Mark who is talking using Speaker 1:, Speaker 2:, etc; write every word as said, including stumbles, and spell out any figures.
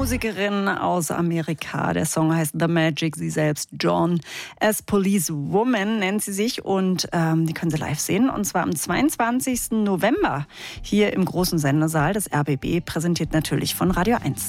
Speaker 1: Musikerin aus Amerika. Der Song heißt The Magic. Sie selbst, Joan as Police Woman, nennt sie sich. Und ähm, die können Sie live sehen. Und zwar am zweiundzwanzigsten November hier im großen Sendesaal des R B B, präsentiert natürlich von Radio eins.